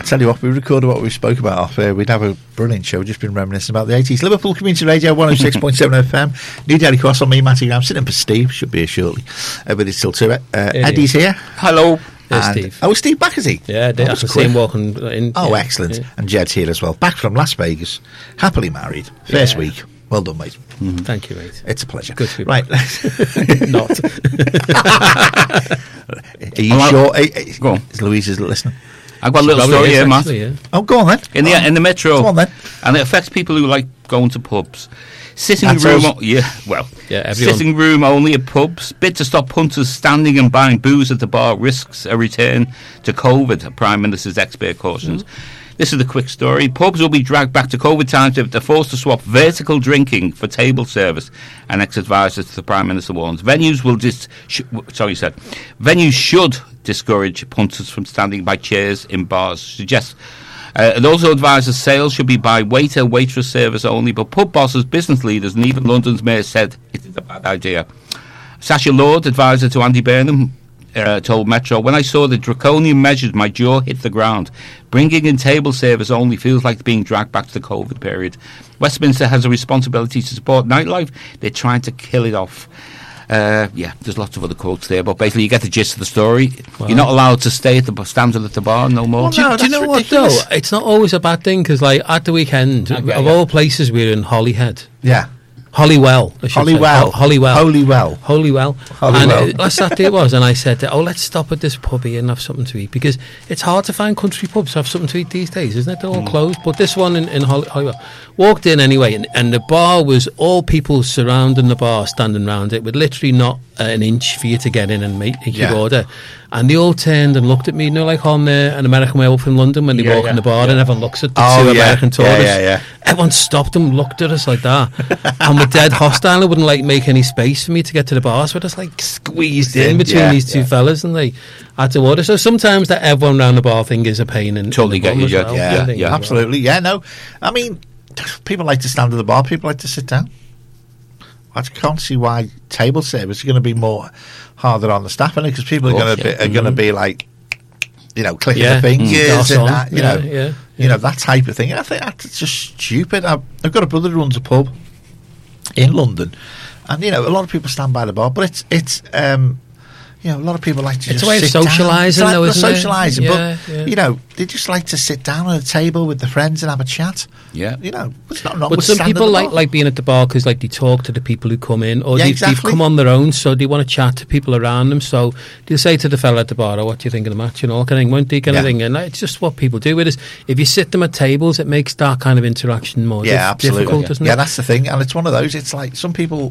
tell you what, we recorded what we spoke about off air. We'd have a brilliant show. Just been reminiscing about the 80s. Liverpool Community Radio 106.7 FM. New Daily Cross on me, Matty Graham. Sitting for Steve. Should be here shortly. But it's still to Eddie's here. Hello. Steve. Oh, is Steve back, is he? Yeah, I was seeing walking in. Oh, excellent. Yeah. And Jed's here as well. Back from Las Vegas. Happily married. First week. Well done, mate. Mm-hmm. Thank you, mate. It's a pleasure. Good to be back. Right. Not. Are you sure? Go on. Is Louise listening? I've got a little story here, Matt. Yeah. Oh, go on then. In the metro. Go on then. And it affects people who like going to pubs. Sitting room only at pubs. Bid to stop punters standing and buying booze at the bar risks a return to COVID, the Prime Minister's expert cautions. This is the quick story. Pubs will be dragged back to COVID times if they're forced to swap vertical drinking for table service, an ex-advisor to the Prime Minister warns. Venues should discourage punters from standing by chairs in bars. Suggests it also advises sales should be by waiter-waitress service only, but pub bosses, business leaders and even London's mayor said it is a bad idea. Sacha Lord, advisor to Andy Burnham, told Metro, when I saw the draconian measures, my jaw hit the ground. Bringing in table service only feels like being dragged back to the COVID period. Westminster has a responsibility to support nightlife. They're trying to kill it off. There's lots of other quotes there, but basically you get the gist of the story. Wow. You're not allowed to stay standing at the bar no more. Well, do you know ridiculous. What though? It's not always a bad thing, because like at the weekend, all places, we're in Holyhead. Yeah. Holywell. Holywell. And last Saturday it was, and I said, let's stop at this pub here and have something to eat, because it's hard to find country pubs to have something to eat these days, isn't it? They're all closed. But this one in Holywell. Walked in anyway, and the bar was all people surrounding the bar, standing around it, with literally not an inch for you to get in and make your order. And they all turned and looked at me, like on an American Werewolf in London when they walk in the bar and everyone looks at the two American tourists. Everyone stopped them, looked at us like that, and were dead hostile. It wouldn't make any space for me to get to the bar, so I just squeezed in between these two fellas, and they had to order. So sometimes that everyone round the bar thing is a pain. And totally get you, absolutely. Yeah, no, I mean, people like to stand at the bar, people like to sit down. I can't see why table service is going to be more harder on the staff, because people are going to be like, clicking the fingers and that, that type of thing. And I think that's just stupid. I've got a brother who runs a pub in London, and a lot of people stand by the bar, but it's a lot of people like to it's just a way of socialising, though, isn't it? Socialising, but they just like to sit down at a table with their friends and have a chat. Yeah, it's not. But some people like being at the bar because they talk to the people who come in, or they've come on their own, so they want to chat to people around them. So they'll say to the fella at the bar, "What do you think of the match?" and all kind of thing, won't they? Kind of thing, and it's just what people do with us. If you sit them at tables, it makes that kind of interaction more difficult, doesn't it? Yeah, that's the thing, and it's one of those. It's like some people.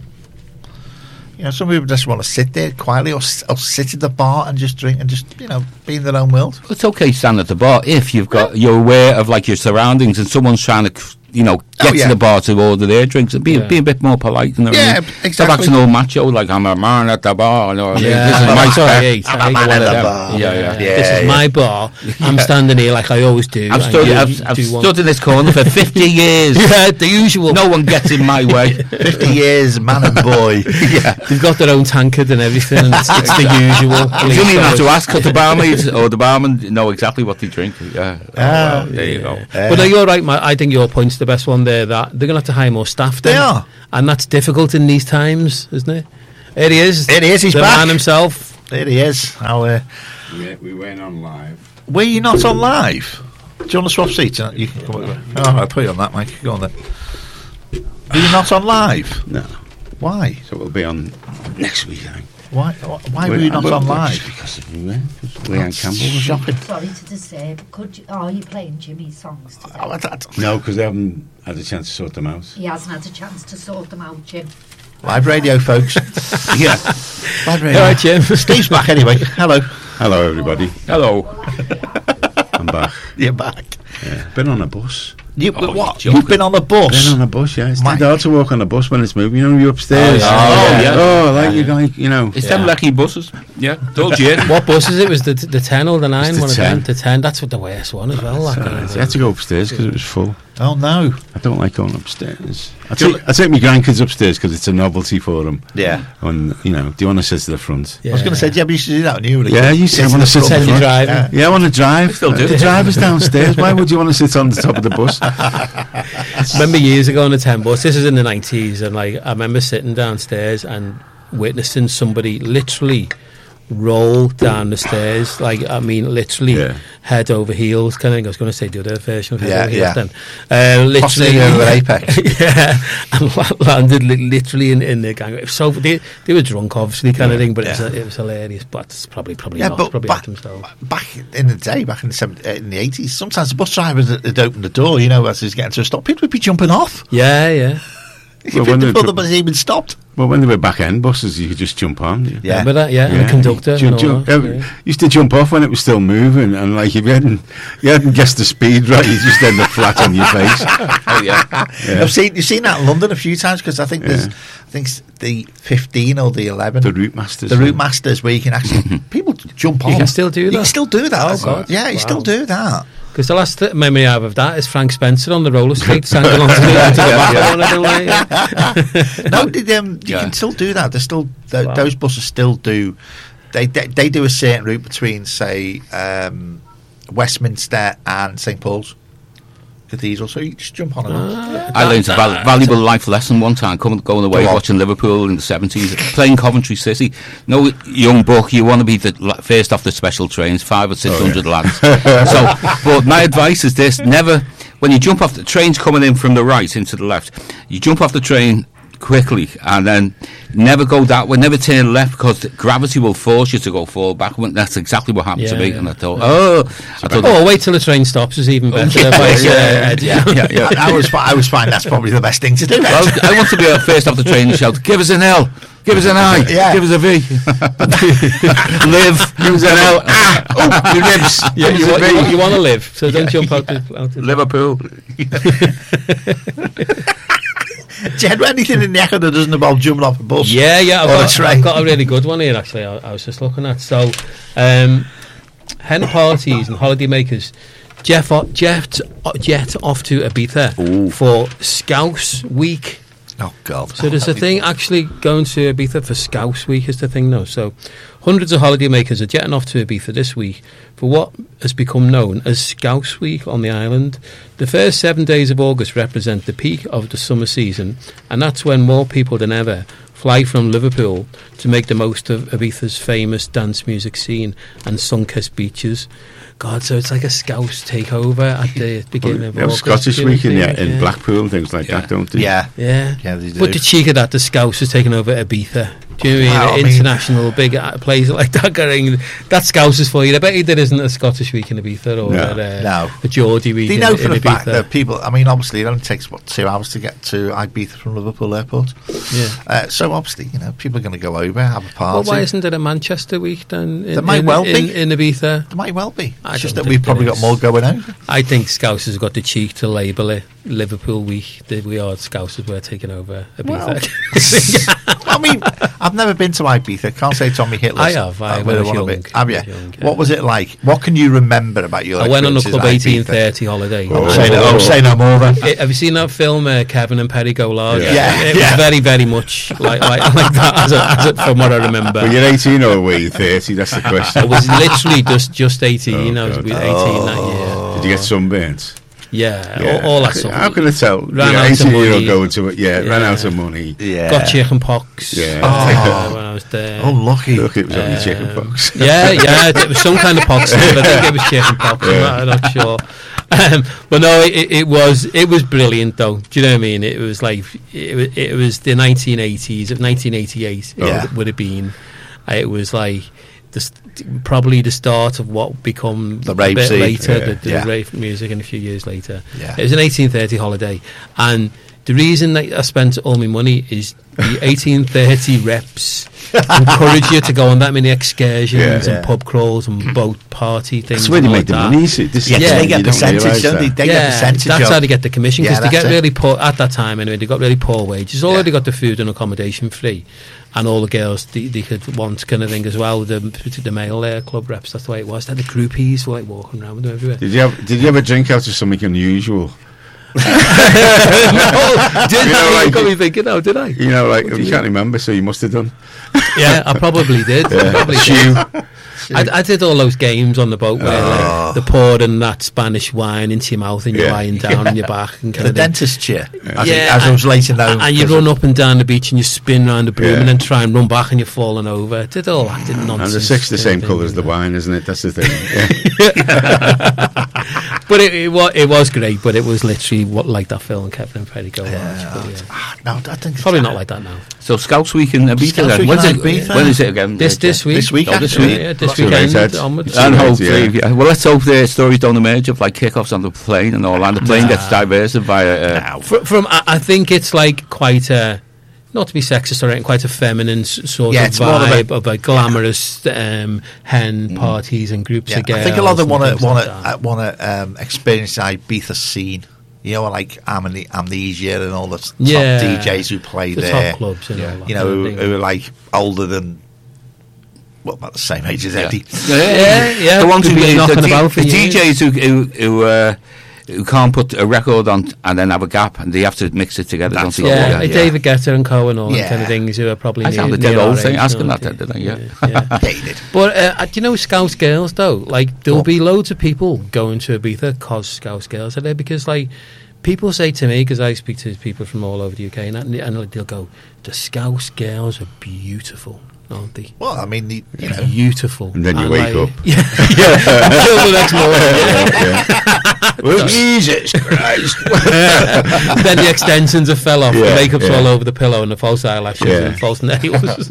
Some people just want to sit there quietly or sit at the bar and just drink and just, be in their own world. It's okay to stand at the bar if you're aware of your surroundings and someone's trying to, get to the bar to order their drinks and be a bit more polite. Exactly. So that's an old macho, like I'm a man at the bar. This is my man at the bar. This is my bar. I'm standing here like I always do. I've stood in this corner for 50 years. The usual. No one gets in my way. 50 years, man and boy. They've got their own tankard and everything, and it's the usual. You don't even have to ask the barmaid or the barman know exactly what they drink. There you go. But you're right, Matt. I think your point's the best one there, that they're going to have to hire more staff then. They are. And that's difficult in these times, isn't it? It is. He's the back. Man himself. There he is. We went on live. Were you not on live? Do you want to swap seats? You can come over. I'll put you on that, Mike. Go on then. Were you not on live? No. Why? So we'll be on next week, I think. Why were you not on live? Because of Leanne Campbell was shopping. Sorry to disturb. Are you playing Jimmy's songs today? No, because they haven't had a chance to sort them out. He hasn't had a chance to sort them out, Jim. Live radio, folks. Live radio. All right, Jim. Steve's back anyway. Hello. Hello, everybody. Hello. I'm back. You're back. Yeah. Been on a bus. You've been on a bus? Been on a bus, yeah. It's hard to walk on a bus when it's moving. You're upstairs. It's them lucky buses. Yeah, told you. What bus is it? Was the 10 or the 9? It's the 10. The 10. That's what the worst one as well. You had to go upstairs because it was full. Oh no! I don't like going upstairs. I take my grandkids upstairs because it's a novelty for them. Yeah. And do you want to sit to the front? I was going to say, we used to do that when you were a kid. Yeah, you want to sit to the front. Driving. Yeah, I want to drive. Still do. The driver's downstairs. Why would you want to sit on the top of the bus? Remember years ago on the 10 bus, this is in the 90s, and I remember sitting downstairs and witnessing somebody literally roll down the stairs, literally head over heels kind of thing. I was going to say the other version of head over heels then. Literally over Apex. And landed literally in the gang. So they were drunk, obviously, kind of thing, but it was hilarious. But it's probably not. But probably back in the day, back in the 80s, sometimes the bus drivers had opened the door, as he was getting to a stop, people would be jumping off. Yeah. Before the bus even stopped. Well, when they were back end buses, you could just jump on. Yeah. Remember that? Yeah, and the conductor. Used to jump off when it was still moving, and like if you hadn't guessed the speed right, you just end up flat on your face. Oh yeah. You've seen that in London a few times because I think there's the 15 or the 11. The Route Masters. The Route Masters where you can actually people jump on. You can still do that. You can still do that. Oh God. Yeah, you still do that. Because the last memory I have of that is Frank Spencer on the roller skates hanging along to the back. No, you can still do that. There's still those buses still do. They do a certain route between, say, Westminster and St Paul's Cathedral, so you just jump on it. I learned a valuable life lesson one time going away watching Liverpool in the 70s, playing Coventry City. No young buck, you want to be the first off the special trains, 500 or 600 lads. But my advice is this: never, when you jump off the train's coming in from the right into the left, you jump off the train quickly and then never go that way, never turn left because gravity will force you to go forward back. That's exactly what happened to me. And I thought, wait till the train stops is even better. I was fine. That's probably the best thing to do. Well, I want to be first off the train and shout, give us an L, give us an I, give us a V. Live, give us an L. Your ribs. You want to live, so don't jump out the Liverpool. Do you have anything in the echo that doesn't involve jumping off a bus? Yeah, I've got a really good one here, actually. I was just looking at. So, hen parties and holiday makers. Jet off to Ibiza for Scouse Week. Oh, God. So there's a thing actually going to Ibiza for Scouse Week is the thing now. So hundreds of holiday makers are jetting off to Ibiza this week for what has become known as Scouse Week on the island. The first 7 days of August represent the peak of the summer season, and that's when more people than ever fly from Liverpool to make the most of Ibiza's famous dance music scene and sun-kissed beaches. God, so it's like a Scouse takeover at the beginning of August. Scottish Week in Blackpool and things like that, don't they? Yeah, they do. But the cheek of that, the Scouse is taking over Ibiza. Do you know what I mean? International big place like that. That Scouse is for you. I bet you there isn't a Scottish Week in Ibiza or a Geordie Week in Ibiza. They know for the fact that people, obviously it only takes 2 hours to get to Ibiza from Liverpool Airport. Yeah. So obviously, people are going to go over, have a party. Well, why isn't there a Manchester Week then? There might well be. In Ibiza. There might well be. It's just that we've probably got more going on. I think Scousers have got the cheek to label it Liverpool Week. We are Scousers. We're taking over Ibiza. I've never been to Ibiza. Can't say Tommy Hitler. I have. I was young. Have you? What was it like? What can you remember about your? I went on a Club 1830 holiday. Say no more. Then. Have you seen that film Kevin and Perry Go Large? Yeah. It was very, very much like that as from what I remember. Well, you're 18 or were you 30? That's the question. I was literally just 18. I was 18 that year. Did you get sunburnt? Yeah, all that stuff. How can I tell? Ran out of money. Going to it. Ran out of money. Yeah. Got chicken pox. Yeah. When I was there. Oh, lucky. Look, it was only chicken pox. Yeah, it was some kind of pox. But I think it was chicken pox. I'm not sure. But no, it was brilliant though. Do you know what I mean? It was like it was the 1980s, 1988. It would have been. It was like probably the start of what become the rave bit scene. later, the rave music, and a few years later. Yeah. It was an 1830 holiday, and the reason that I spent all my money is the 1830 reps encourage you to go on that many excursions and pub crawls and boat party things. That's where they make the money. They get percentage, don't they? They get percentage. That's how they get the commission, because they get really poor at that time. Anyway, they got really poor wages. Already got the food and accommodation free, and all the girls they could want kind of thing as well. The male club reps. That's the way it was. They had the groupies were like walking around with them everywhere. Did you ever drink out of something unusual? Did I? Got me thinking now, did I? You know, like, you can't remember, so you must have done. Yeah, I probably did. I probably did. I did all those games on the boat where like, they poured in that Spanish wine into your mouth and you're lying down on your back and kind The of thing. dentist chair. Yeah, As I was later known. And you run up and down the beach and you spin around the broom and then try and run back and you're falling over. I did all that nonsense. And the six the same colour as the wine, isn't it? That's the thing. But it was great, but it was literally like that film Kevin and Freddie go watch. No, I think it's Probably not like that now. So Scouts Week in Ibiza. Scouts then. Week When's in it? Ibiza. When is it again? This week. This week, Oh, this actually. week. Yeah, this Too weekend late, Ed. onwards. And Right, hopefully, well, let's hope the stories don't emerge of like kickoffs on the plane and all, and the plane gets diverted via. From I think it's like quite a, not to be sexist or anything, quite a feminine sort of it's more vibe of a glamorous hen parties and groups Yeah, of girls. I think a lot of them and want things like that. to experience the Ibiza scene. You know, like Amnesia and all the top Yeah. DJs who play The there. top clubs and all that You know, kind of thing. who are like older than, well, about the same age as Eddie. Yeah. The ones Could who be knocking about for the years. DJs who can't put a record on and then have a gap and they have to mix it together. That's Don't they? Yeah, Yeah, like yeah. David Guetta and Co and all that Yeah. kind of things who are probably I near, sounded near dead our old saying, age, asking don't that, they? didn't I? Yeah. Yeah. Yeah, he did. But do you know Scouse girls though? Like there'll be loads of people going to Ibiza cause Scouse girls are there because like people say to me, because I speak to people from all over the UK and they'll go, the Scouse girls are beautiful, aren't they? Well, I mean, you know, Beautiful. And then you wake up. Yeah, until the next morning. Well, Jesus Christ. Then the extensions have fell off, the Yeah, makeup's yeah. all over the pillow and the false eyelashes Yeah. and false nails.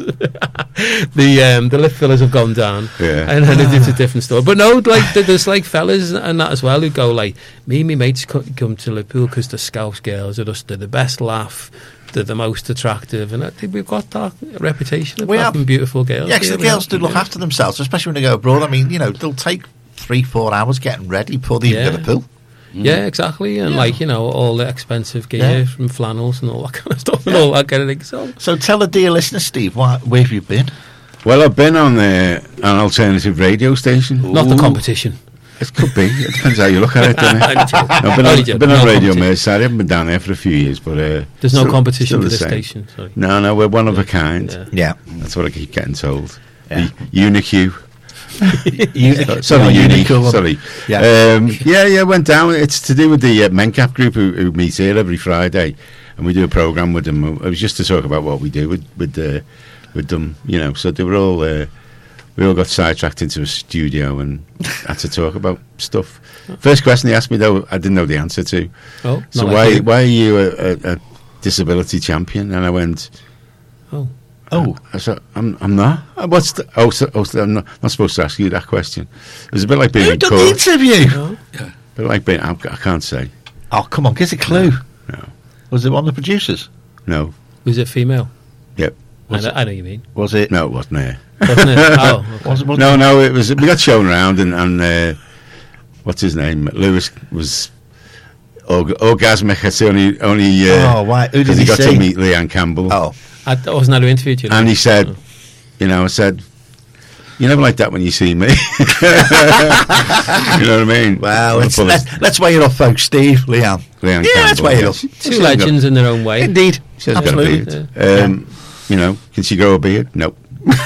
The lip fillers have gone down. Yeah. And it's a different story. But no, like there's like fellas and that as well who go like, me and my mates come to Liverpool because the Scouse girls are just they're the best laugh, they're the most attractive, and I think we've got that reputation of We having have. beautiful girls. yeah, because the we girls have. do look after themselves, especially when they go abroad. I mean, you know, they'll take 3-4 hours getting ready before they even Yeah. go to the pool. Yeah, exactly, and like you know all the expensive gear Yeah. from flannels and all that kind of stuff and all that kind of thing. So So tell the dear listener, Steve, where have you been? Well, I've been on an alternative radio station. not the competition. It could be. It depends how you look at it, doesn't it? I've been Only on, joking. been on No Radio competition. Merseyside. I haven't been down there for a few years, but There's no still- competition still for the this same. station. Sorry. No, we're one of a kind. Yeah. Yeah. That's what I keep getting told. Yeah. Unique. Unique. Sorry, unique. one. Sorry. Yeah. Yeah. Went down. It's to do with the Mencap group who meet here every Friday, and we do a program with them. It was just to talk about what we do with them. You know, so they were all. We all got sidetracked into a studio and had to talk about stuff. First question they asked me though, I didn't know the answer to. Oh, So not like you. why are you a disability champion? And I went. Oh, I said, I'm not. What's the? I'm not supposed to ask you that question. It was a bit like being who in done the court. interview? A bit like being. I can't say. Oh, come on, give us a clue. No. Was it one of the producers? No. Was it female? Yep. I know what you mean. Was it? No, it wasn't there. Wasn't it? Oh, okay. Was it? No. It was. We got shown around, and what's his name? Lewis was orgasmic. It's only. Oh, why? Who did Because he got see? to meet Leanne Campbell. Oh, I wasn't that who interviewed you. And he said, I said, you never like that when you see me. You know what I mean? well, Well, let's weigh it off, folks. Steve, Leanne. Leanne Yeah, let's Campbell, weigh it yeah. up. two legends in their own way. Indeed. She hasn't got a Absolutely. beard. Can she grow a beard? Nope.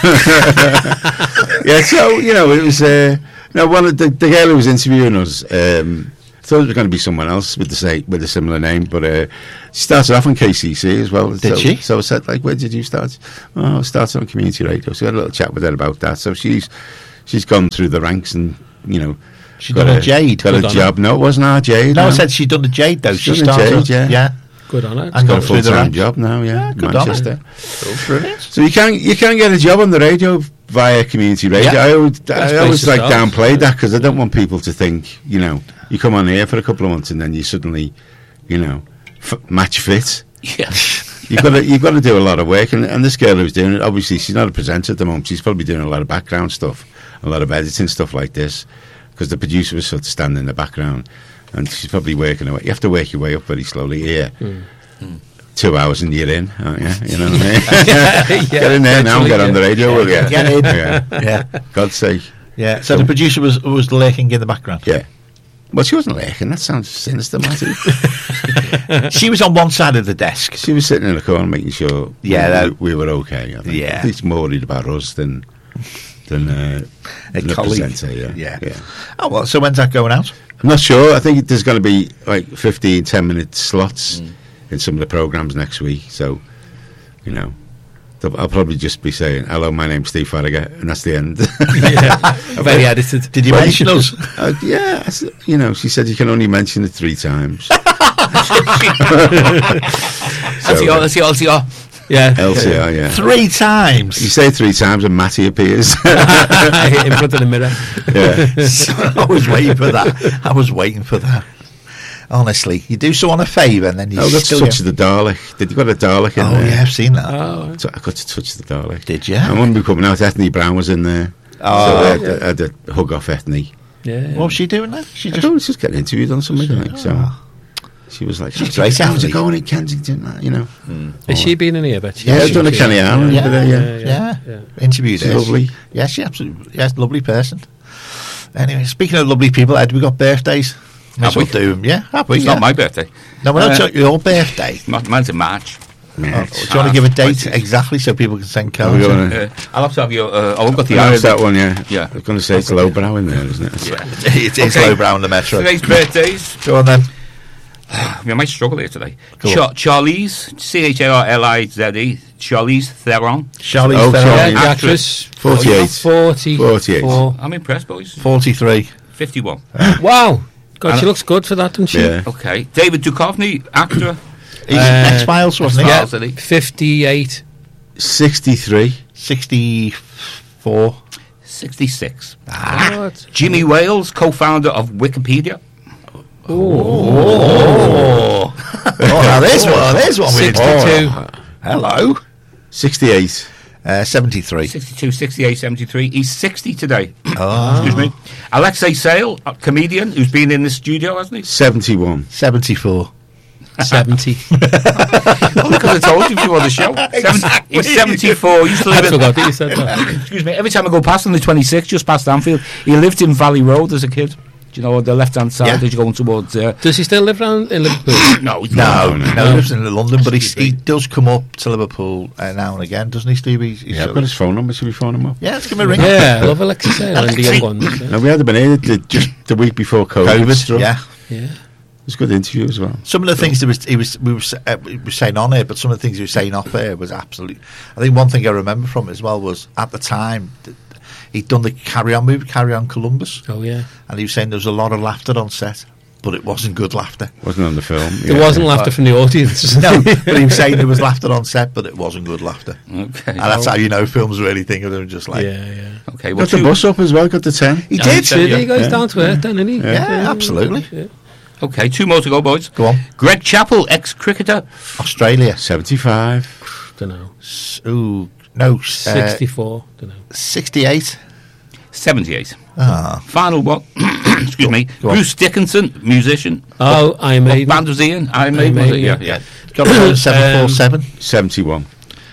Yeah, so, it was... one of the girl who was interviewing us, thought it was going to be someone else with a similar name, but she started off on KCC as well. Did she? So I said, where did you start? Oh, I started on community radio. So I had a little chat with her about that. So she's gone through the ranks and, She's done a Jade. got Good a on job. No, it wasn't our Jade. No, I said she'd done the Jade, though. She She's done the started. Jade, yeah. Good on it. And got gone a through the full-time ranks. job now, yeah, good on her. Manchester. Brilliant. So you can get a job on the radio via community radio. Yeah. I always place to like start. downplay that because I don't want people to think, you come on here for a couple of months and then you suddenly, match fit. Yeah. You've got to do a lot of work, and this girl who's doing it, obviously she's not a presenter at the moment. She's probably doing a lot of background stuff, a lot of editing stuff like this, because the producer was sort of standing in the background, and she's probably working away. You have to work your way up very slowly here. 2 hours and you're in, aren't you? You know what I mean? Get in there now and get on the radio, will you? Get in. Yeah. Yeah. God's sake. Yeah. So the producer was lurking in the background. Yeah. Well, she wasn't lurking. That sounds sinister, Matty. She was on one side of the desk. She was sitting in the corner making sure we were okay. I think. Yeah. At least more worried about us than the colleague. presenter. Yeah. Oh, well, so when's that going out? I'm not sure. I think there's going to be like 15, 10-minute slots in some of the programmes next week. So, you know, I'll probably just be saying, hello, my name's Steve Farragher, and that's the end. Very edited. Did you mention us? Yeah, you know, she said you can only mention it 3 times. LCR. Yeah. LCR, yeah. 3 times. You say 3 times and Matty appears. In front of the mirror. Yeah. So I was waiting for that. Honestly, you do someone a favour and then you got to still touch the Dalek. Did you got a Dalek in there? yeah, I've seen that. Oh, So I got to touch the Dalek. Did you? And when we were coming out, Ethne Brown was in there. Oh, So I had to hug off Ethne. yeah. What was she doing then? She I just don't know, she's getting interviewed on something, I think. So Oh. she was like, She's how's great, it Ethne. going in Kensington? You know. Has she been in here? But Yeah, I've done a Kenny Allen. yeah. Interviewed She's her. lovely. Yeah, she absolutely. Yeah, lovely person. Anyway, speaking of lovely people, Ed, we got birthdays. Have we? Do them. Yeah, have we? It's Yeah. not my birthday. No, we're not talking your birthday. Mine's in March. Do you want to give a date exactly so people can send Are we cards? going to I'll have to have your. I've got the announce that one? Yeah. Yeah. I was going to say it's lowbrow in there, isn't it? Yeah. It is Okay. lowbrow on the metro. Today's birthdays. Go on then. I might struggle here today. Go on. Charlize, Charlize, Charlize Theron. Charlize Oh, Theron, Yeah, Charlize. the actress. 48. 48. I'm impressed, boys. 43. 51. Wow. God, she looks good for that, doesn't she? Yeah. Okay. David Duchovny, actor. He's X-Files, wasn't he? Yeah. Was it? 58. 63. 64. 66. What? Jimmy Wales, co-founder of Wikipedia. Oh, now there's one. We didn't- 62. Hello. 68. 73. 62, 68, 73. He's 60 today. Oh. Excuse me. Alexei Sayle, a comedian who's been in the studio, hasn't he? 71. 74. 70. Because I told you before the show. He's 74. He used to I live in, forgot that you said that. excuse me. Every time I go past on the 26th, just past Anfield, he lived in Valley Road as a kid. Do you know, on the left-hand side Yeah. as you're going towards... Does he still live around in Liverpool? no, he's No, not. he lives in London, but he does come up to Liverpool now and again, doesn't he, Steve? He's Yeah, I've got his phone number. Should we phone him up? yeah, let's give him a ring. Yeah, I love Alexis Sayle and the young ones. No, we had been here just the week before COVID. struck. Yeah. Yeah. It was a good interview as well. Some of the things we were saying on here, but some of the things he was saying off air was absolutely. I think one thing I remember from it as well was at the time he'd done the Carry On movie, Carry On Columbus, Oh, yeah. and he was saying there was a lot of laughter on set, but it wasn't good laughter. Wasn't on the film. There wasn't laughter from the audience. No, but he was saying there was laughter on set, but it wasn't good laughter, Okay. and that's how you know films really think of them just like. Yeah. Okay, well, Got the bus up as well. Got the 10. He Yeah, did. Did he goes Yeah. down to earth then, isn't he? Yeah, absolutely. Yeah. okay, 2 more to go, boys. Go on. Greg Chappell, ex-cricketer. Australia. 75. Don't know. Ooh, no. 64. Don't know. 68. 78. Ah, Final one. Excuse me. Go on. Bruce Dickinson, musician. Oh, Iron What Maiden. band was he in? Iron Maiden, was it? Maiden, Yeah. got a 747. 71.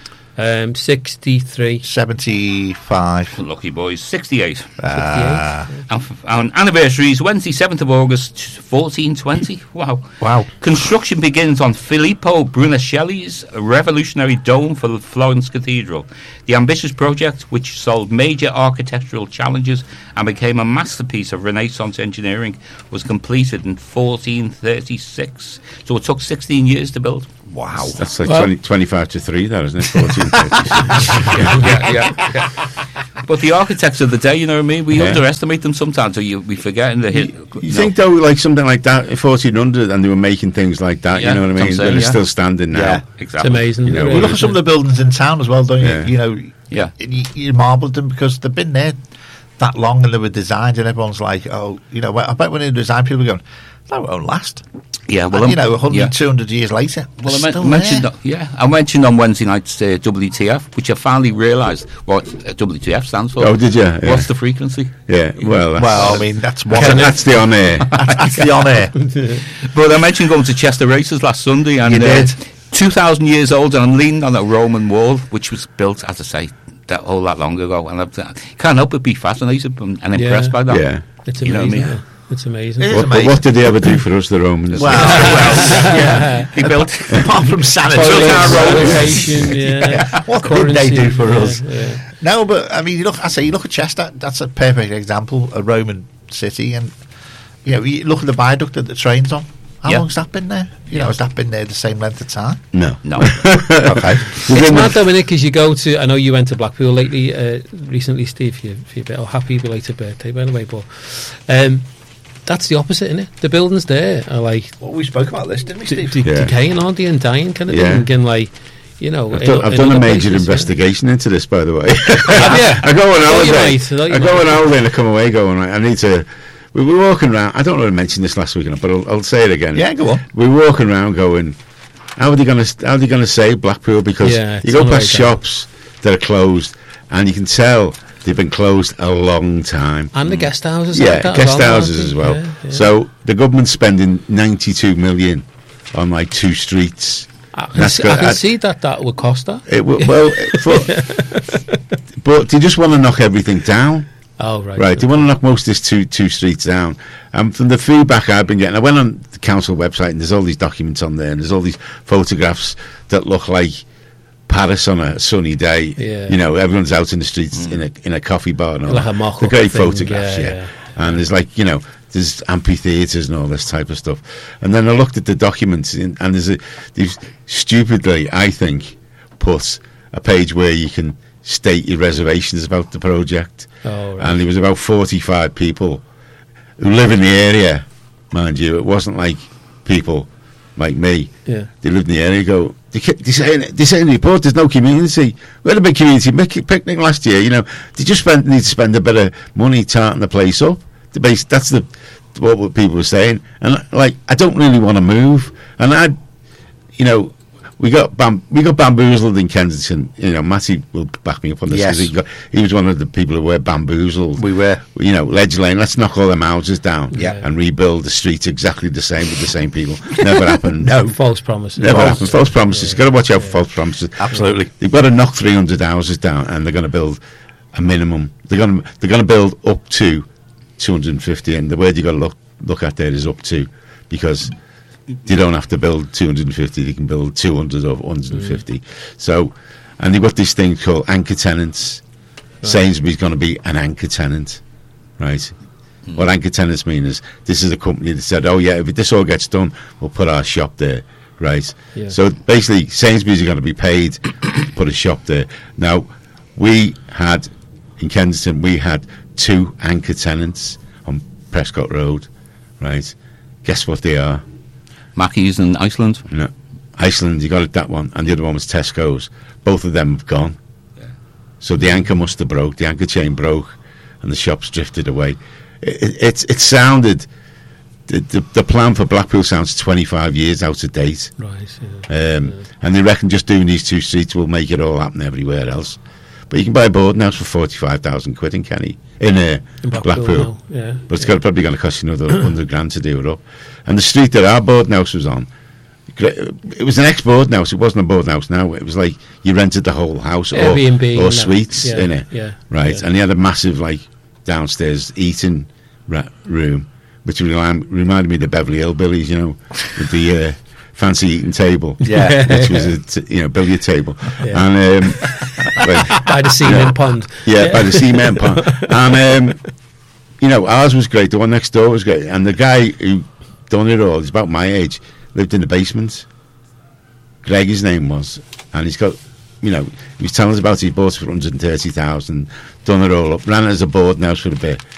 63. 75. Lucky boys. 68. 58. And anniversaries, Wednesday, 7th of August, 1420. Wow. Wow. Construction begins on Filippo Brunelleschi's revolutionary dome for the Florence Cathedral. The ambitious project, which solved major architectural challenges and became a masterpiece of Renaissance engineering, was completed in 1436. So it took 16 years to build. Wow. That's like Well- 25 to 3, that, isn't it? 1436. yeah. But the architects of the day, you know what I mean? We Yeah. underestimate them sometimes, or we forget in the hit. You think, though, like something like that in 1400, and they were making things like that, Yeah, you know what I mean? I'm They're saying, yeah. still standing now. Yeah. It's Exactly. amazing. You know, It We really look at is. some of the buildings in town as well, don't you? Yeah. You know, Yeah. you marvel at them because they've been there that long and they were designed, and everyone's like, oh, you know, I bet when they design, people are going, that won't last. Yeah, well, And, you know, 100, yeah. 200 years later, Well, they're still mentioned, there. I mentioned on Wednesday night's WTF, which I finally realised what WTF stands for. Oh, did you? Yeah. What's the frequency? Yeah, well, that's, Well, I mean, that's one. that's the on air. That's the on air. But I mentioned going to Chester Races last Sunday, and You did. 2,000 years old, and I'm leaning on a Roman wall, which was built, as I say, that long ago, and I can't help but be fascinated and impressed by that. Yeah. It's You know what I amazing. mean? It's amazing. It is But amazing. what did they ever do for us, the Romans? Yeah. He built, apart from sanitary Sanitation, yeah. What did they do for yeah, us? yeah. No, but I mean, you look at Chester. That's a perfect example, a Roman city, and you look at the viaduct that the train's on. How Yeah. long's that been there? Has that been there the same length of time? No. No. Okay. It's mad, Dominic, as you go to... I know you went to Blackpool recently, Steve, for your bit. Happy belated birthday, by the way, but... that's the opposite, isn't it? The buildings there are like... Well, we spoke about this, didn't we, Steve? Yeah. decaying, aren't they, and dying kind of Yeah. thing, and like... I've done a major investigation into this, by the way. Have you? I go on holiday. Thought you I go on holiday and I come away going, right, I need to... We were walking around. I don't know if I mentioned this last week, but I'll say it again. Yeah, go on. We were walking around going, how are they going to save Blackpool? Because Yeah, you it's go on the past way down. shops that are closed, and you can tell they've been closed a long time. And the guest houses. Yeah, like that guest aren't houses they? as well. Yeah. So the government's spending 92 million on like 2 streets. I can, That's see, good. I can see that would cost that. But they just want to knock everything down. Oh, right. Right, they want to knock most of this two streets down. And from the feedback I've been getting, I went on the council website and there's all these documents on there, and there's all these photographs that look like Paris on a sunny day. Yeah. Everyone's out in the streets in a coffee bar. And all Like that. a mock-up They're great thing, photographs, yeah. And there's like, there's amphitheatres and all this type of stuff. And then I looked at the documents, and they've stupidly, I think, put a page where you can state your reservations about the project. Oh, right. And there was about 45 people who live in the area, mind you. It wasn't like people like me. Yeah. They lived in the area. They say in the report there's no community. We had a big community picnic last year. They just need to spend a bit of money tarting the place up. That's what people were saying. And I don't really want to move. And we got bamboozled in Kensington. Matty will back me up on this, Yes. because he was one of the people who were bamboozled. We were. Ledge Lane, let's knock all them houses down, Yeah. and rebuild the streets exactly the same with the same people. Never happened. No. False promises. Never happened. False promises. Got to watch out for false promises. Absolutely. They've got to knock 300 houses down, and they're going to build a minimum. They're going to build up to 250, and the word you got to look at there is up to, because they don't have to build 250, they can build 200 or 150. So, and they've got this thing called anchor tenants. Sainsbury's going to be an anchor tenant, right? What anchor tenants mean is, this is a company that said, oh yeah, if this all gets done, we'll put our shop there, right? Yeah. So basically, Sainsbury's are going to be paid to put a shop there. Now, in Kensington, we had 2 anchor tenants on Prescott Road, right? Guess what they are? Mackey's in Iceland. No. Iceland, you got it, that one, and the other one was Tesco's. Both of them have gone. So the anchor must have broke, the anchor chain broke, and the shops drifted away. It sounded, the plan for Blackpool sounds 25 years out of date. Right. And they reckon just doing these 2 streets will make it all happen everywhere else. But you can buy a boarding house for 45,000 quid in Kenny, in Blackpool. now, yeah. But it's probably going to cost you another 100 grand to do it up. And the street that our boarding house was on, it was an ex-boarding house. It wasn't a boarding house now. It was like you rented the whole house, Airbnb or and suites that. in it. Yeah, right. yeah. And you had a massive downstairs eating room, which reminded me of the Beverly Hillbillies, with the fancy eating table. Yeah. Which was a billiard table. Yeah. And By the cement pond. yeah, by the cement pond. And ours was great. The one next door was great. And the guy who done it all, he's about my age, lived in the basement. Greg, his name was, and he's got, he was telling us about it. He bought it for 130,000, done it all up, ran it as a boarding house for a bit,